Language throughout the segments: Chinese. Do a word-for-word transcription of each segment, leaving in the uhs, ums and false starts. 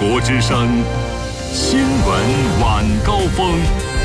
国之声新闻晚高峰。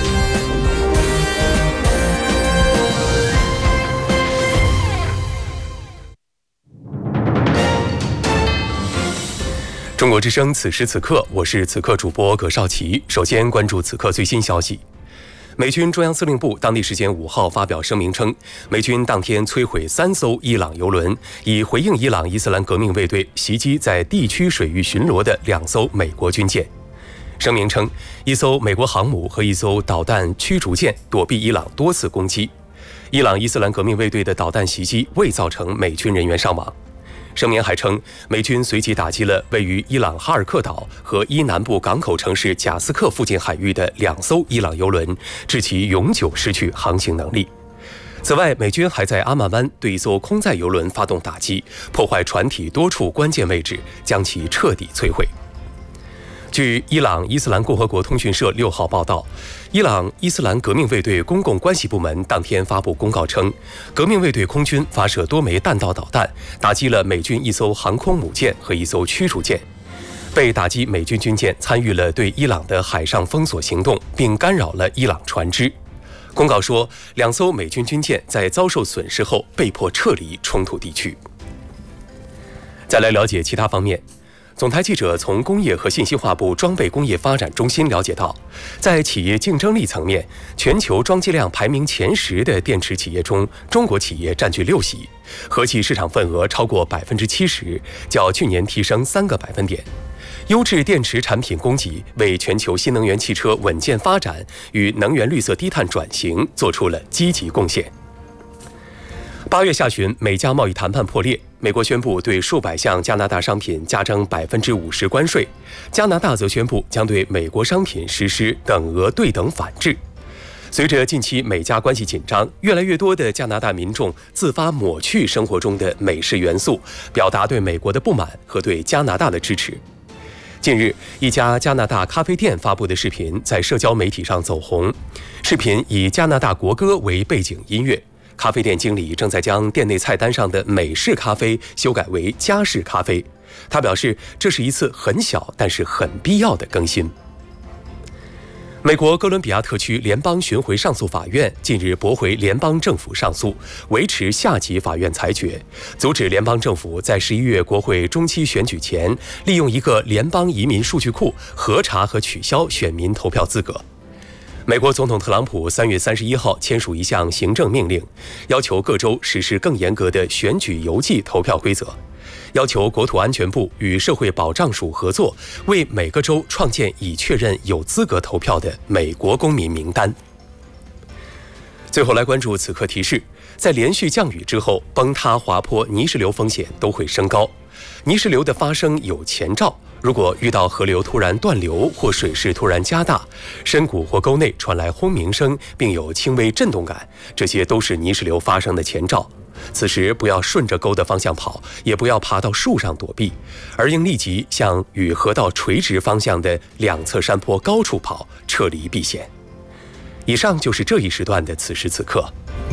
中国之声此时此刻，我是此刻主播葛少奇。首先关注此刻最新消息。美军中央司令部当地时间五号发表声明称，美军当天摧毁三艘伊朗油轮，以回应伊朗伊斯兰革命卫队袭击在地区水域巡逻的两艘美国军舰。声明称，一艘美国航母和一艘导弹驱逐舰躲避伊朗多次攻击。伊朗伊斯兰革命卫队的导弹袭击未造成美军人员伤亡。声明还称，美军随即打击了位于伊朗哈尔克岛和伊南部港口城市贾斯克附近海域的两艘伊朗油轮，致其永久失去航行能力。此外，美军还在阿曼湾对一艘空载油轮发动打击，破坏船体多处关键位置，将其彻底摧毁。据伊朗伊斯兰共和国通讯社六号报道，伊朗伊斯兰革命卫队公共关系部门当天发布公告称，革命卫队空军发射多枚弹道导弹，打击了美军一艘航空母舰和一艘驱逐舰。被打击美军军舰参与了对伊朗的海上封锁行动，并干扰了伊朗船只。公告说，两艘美军军舰在遭受损失后被迫撤离冲突地区。再来了解其他方面。总台记者从工业和信息化部装备工业发展中心了解到，在企业竞争力层面，全球装机量排名前十的电池企业中，中国企业占据六席，合计市场份额超过百分之七十，较去年提升三个百分点。优质电池产品供给为全球新能源汽车稳健发展与能源绿色低碳转型做出了积极贡献。八月下旬，美加贸易谈判破裂，美国宣布对数百项加拿大商品加征百分之五十关税，加拿大则宣布将对美国商品实施等额对等反制。随着近期美加关系紧张，越来越多的加拿大民众自发抹去生活中的美式元素，表达对美国的不满和对加拿大的支持。近日，一家加拿大咖啡店发布的视频在社交媒体上走红，视频以加拿大国歌为背景音乐。咖啡店经理正在将店内菜单上的美式咖啡修改为加式咖啡。他表示，这是一次很小但是很必要的更新。美国哥伦比亚特区联邦巡回上诉法院近日驳回联邦政府上诉，维持下级法院裁决，阻止联邦政府在十一月国会中期选举前利用一个联邦移民数据库核查和取消选民投票资格。美国总统特朗普三月三十一号签署一项行政命令，要求各州实施更严格的选举邮寄投票规则，要求国土安全部与社会保障署合作，为每个州创建已确认有资格投票的美国公民名单。最后来关注此刻提示，在连续降雨之后，崩塌、滑坡、泥石流风险都会升高。泥石流的发生有前兆，如果遇到河流突然断流或水势突然加大，深谷或沟内传来轰鸣声并有轻微震动感，这些都是泥石流发生的前兆。此时不要顺着沟的方向跑，也不要爬到树上躲避，而应立即向与河道垂直方向的两侧山坡高处跑，撤离避险。以上就是这一时段的此时此刻。